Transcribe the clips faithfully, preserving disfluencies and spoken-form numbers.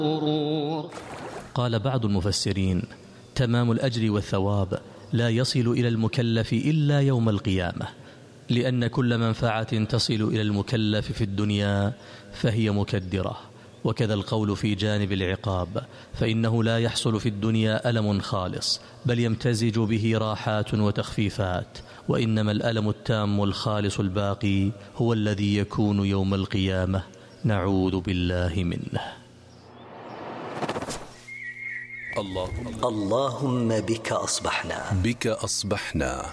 قال بعض المفسرين: تمام الأجر والثواب لا يصل إلى المكلف إلا يوم القيامة، لأن كل منفعة تصل إلى المكلف في الدنيا فهي مكدرة. وكذا القول في جانب العقاب، فإنه لا يحصل في الدنيا ألم خالص، بل يمتزج به راحات وتخفيفات، وإنما الألم التام الخالص الباقي هو الذي يكون يوم القيامة، نعوذ بالله منه. اللهم, اللهم بك أصبحنا بك أصبحنا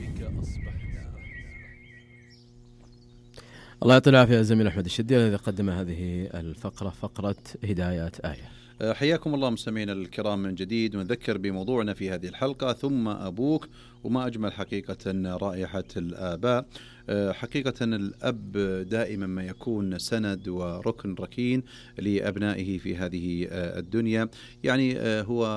الله يعطي العافية زميل أحمد الشدي الذي قدم هذه الفقرة، فقرة هدايات آية. حياكم الله مستمعينا الكرام من جديد، ونذكر بموضوعنا في هذه الحلقة: ثم أبوك. وما أجمل حقيقة رائحة الآباء. حقيقة الأب دائما ما يكون سند وركن ركين لأبنائه في هذه الدنيا، يعني هو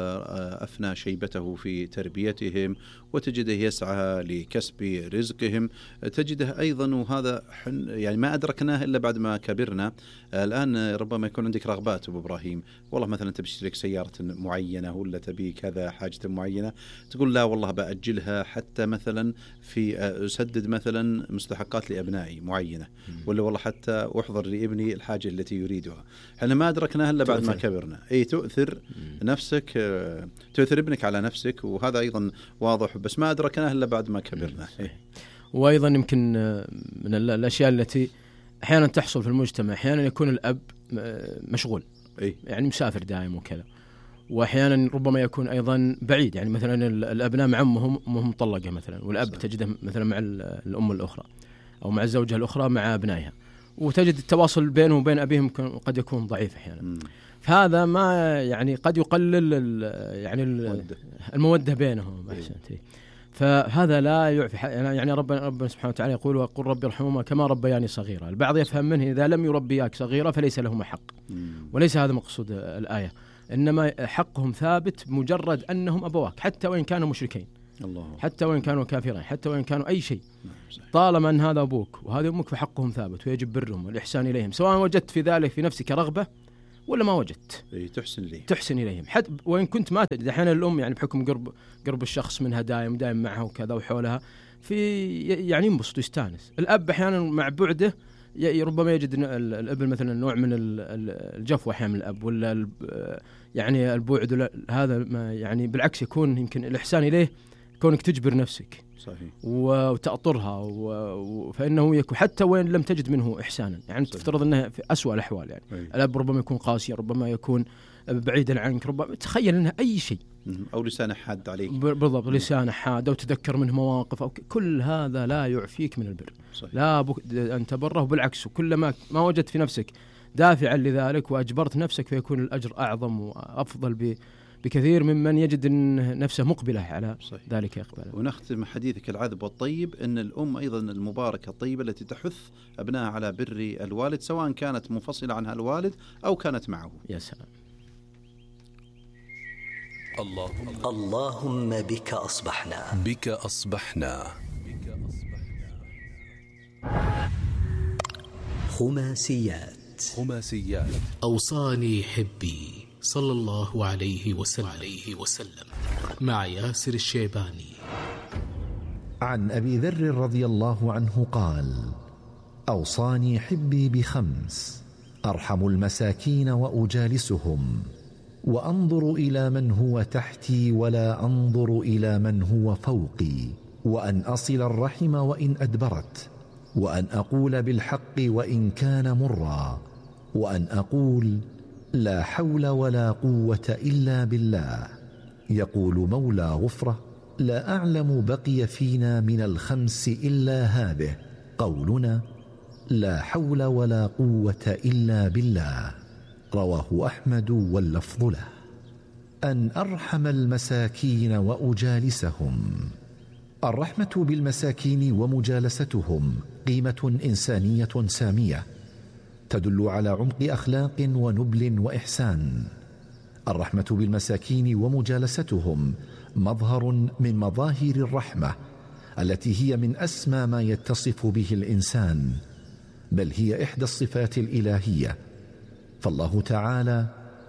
أفنى شيبته في تربيتهم، وتجده يسعى لكسب رزقهم، تجده أيضا، وهذا يعني ما أدركناه إلا بعد ما كبرنا. الآن ربما يكون عندك رغبات أبو إبراهيم، والله مثلا تبي تشترك سيارة معينة ولا تبي كذا حاجة معينة، تقول لا والله بأجلها حتى مثلا في أسدد مثلا مستحقات لأبنائي معينة، ولا والله حتى أحضر لابني الحاجة التي يريدها. احنا ما أدركناها إلا بعد ما كبرنا. أي تؤثر نفسك، تؤثر ابنك على نفسك، وهذا أيضا واضح، بس ما أدركناها إلا بعد ما كبرنا. وأيضا يمكن من الأشياء التي أحيانا تحصل في المجتمع، أحيانا يكون الأب مشغول، أي. يعني مسافر دائم وكذا، وأحيانا ربما يكون أيضا بعيد، يعني مثلا الأبناء مع أمهم أمهم مطلقة مثلا، والأب صح. تجده مثلا مع الأم الأخرى أو مع الزوجة الأخرى مع أبنائها، وتجد التواصل بينهم وبين أبيهم قد يكون ضعيف أحيانا. م. فهذا ما يعني قد يقلل يعني المودة, المودة بينهم. أحسنت. فهذا لا يعفي، يعني ربنا ربنا سبحانه وتعالى يقول: وقل ربي ارحمهما كما ربياني صغيرا. البعض يفهم منه إذا لم يربياك صغيرا فليس لهما حق، وليس هذا مقصود الآية، إنما حقهم ثابت بمجرد أنهم أبواك، حتى وإن كانوا مشركين، الله. حتى وإن كانوا كافرين، حتى وإن كانوا أي شيء، طالما أن هذا أبوك وهذا أمك فحقهم ثابت، ويجب برهم والإحسان إليهم، سواء وجدت في ذلك في نفسك رغبة ولا ما وجدت. تحسن إليهم تحسن إليهم حتى وإن كنت ما تجد. أحيانا الأم يعني بحكم قرب قرب الشخص منها دائم دائم معها وكذا وحولها، في يعني ينبسط ويستانس. الأب أحيانا مع بعده ربما يجد الابن مثلا نوع من الجفوة أحيانا من الأب، ولا يعني البعد، هذا ما يعني بالعكس يكون يمكن الإحسان إليه كونك تجبر نفسك صحيح وتأطرها، فإنه يكون حتى وين لم تجد منه إحسانا، يعني صحيح. تفترض أنه في أسوأ الأحوال، يعني أي. الأب ربما يكون قاسي، ربما يكون بعيدا عنك، ربما تخيل أنه أي شيء، أو لسانه حاد عليك، بالضبط لسانه حاد، أو تذكر منه مواقف، أو كل هذا لا يعفيك من البر. صحيح. لا بد أن تبره، بالعكس كلما ما وجدت في نفسك دافعا لذلك وأجبرت نفسك فيكون الأجر أعظم وأفضل بكثير ممن يجد نفسه مقبلة على صحيح. ذلك يقبله. ونختم حديثك العذب والطيب أن الأم أيضا المباركة الطيبة التي تحث أبنائها على بر الوالد، سواء كانت منفصلة عنها الوالد أو كانت معه. يا سلام. اللهم, اللهم بك أصبحنا بك أصبحنا خماسيات خماسيات أوصاني حبي صلى الله عليه وسلم, عليه وسلم مع ياسر الشيباني. عن أبي ذر رضي الله عنه قال: أوصاني حبي بخمس: أرحم المساكين وأجالسهم، وأنظر إلى من هو تحتي ولا أنظر إلى من هو فوقي، وأن أصل الرحم وإن أدبرت، وأن أقول بالحق وإن كان مرا، وأن أقول لا حول ولا قوة إلا بالله. يقول مولى غفرة: لا أعلم بقي فينا من الخمس إلا هذه، قولنا لا حول ولا قوة إلا بالله. رواه أحمد واللفظ له. أن أرحم المساكين وأجالسهم. الرحمة بالمساكين ومجالستهم قيمة إنسانية سامية تدل على عمق أخلاق ونبل وإحسان. الرحمة بالمساكين ومجالستهم مظهر من مظاهر الرحمة التي هي من أسمى ما يتصف به الإنسان، بل هي إحدى الصفات الإلهية. فالله تعالى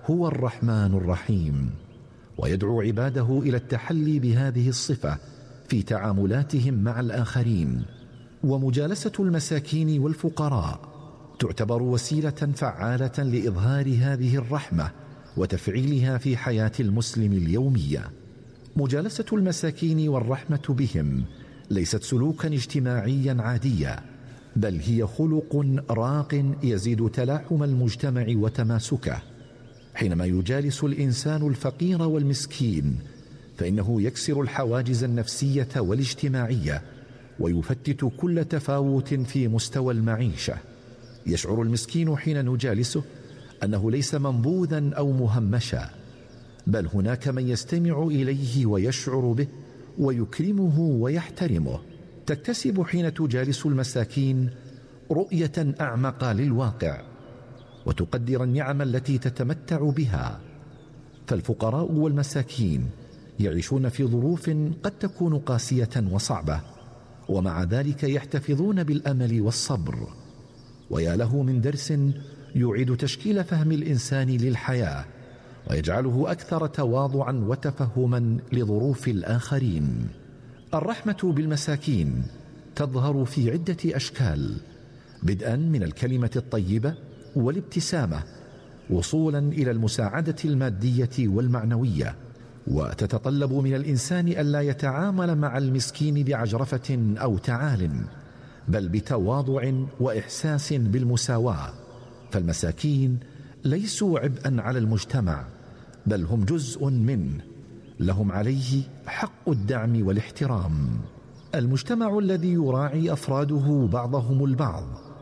هو الرحمن الرحيم، ويدعو عباده إلى التحلي بهذه الصفة في تعاملاتهم مع الآخرين. ومجالسة المساكين والفقراء تعتبر وسيلة فعالة لإظهار هذه الرحمة وتفعيلها في حياة المسلم اليومية. مجالسة المساكين والرحمة بهم ليست سلوكا اجتماعيا عاديا، بل هي خلق راق يزيد تلاحم المجتمع وتماسكه. حينما يجالس الإنسان الفقير والمسكين فإنه يكسر الحواجز النفسية والاجتماعية ويفتت كل تفاوت في مستوى المعيشة. يشعر المسكين حين نجالسه أنه ليس منبوذا أو مهمشا، بل هناك من يستمع إليه ويشعر به ويكرمه ويحترمه. تكتسب حين تجالس المساكين رؤية أعمق للواقع، وتقدر النعم التي تتمتع بها. فالفقراء والمساكين يعيشون في ظروف قد تكون قاسية وصعبة، ومع ذلك يحتفظون بالأمل والصبر. ويا له من درس يعيد تشكيل فهم الإنسان للحياة ويجعله أكثر تواضعا وتفهما لظروف الآخرين. الرحمة بالمساكين تظهر في عدة أشكال، بدءا من الكلمة الطيبة والابتسامة، وصولا إلى المساعدة المادية والمعنوية. وتتطلب من الإنسان ألا يتعامل مع المسكين بعجرفة أو تعال، بل بتواضع وإحساس بالمساواة. فالمساكين ليسوا عبئا على المجتمع، بل هم جزء منه، لهم عليه حق الدعم والاحترام. المجتمع الذي يراعي أفراده بعضهم البعض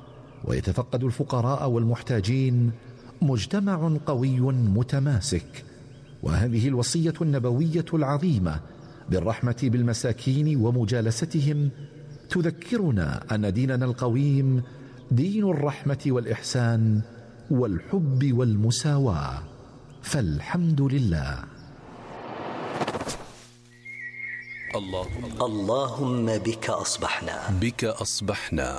ويتفقد الفقراء والمحتاجين مجتمع قوي متماسك. وهذه الوصية النبوية العظيمة بالرحمة بالمساكين ومجالستهم تذكرنا أن ديننا القويم دين الرحمة والإحسان والحب والمساواة. فالحمد لله. اللهم اللهم بك أصبحنا. بك أصبحنا.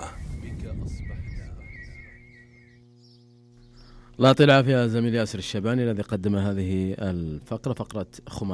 الله يعطيه العافية زميل ياسر الشباني الذي قدم هذه الفقرة، فقرة خماسيات.